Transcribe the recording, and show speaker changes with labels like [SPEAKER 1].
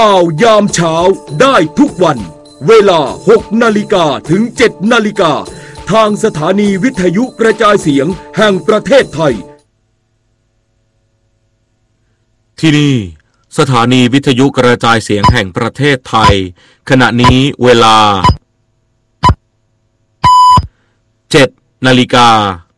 [SPEAKER 1] ข่าวยามเช้าได้ทุกวันเวลา 6 นาฬิกาถึง 7 นาฬิกาทางสถานีวิทยุกระจายเสียงแห่งประเทศไทย
[SPEAKER 2] ที่นี่สถานีวิทยุกระจายเสียงแห่งประเทศไทยขณะนี้เวลา 7 นาฬิกา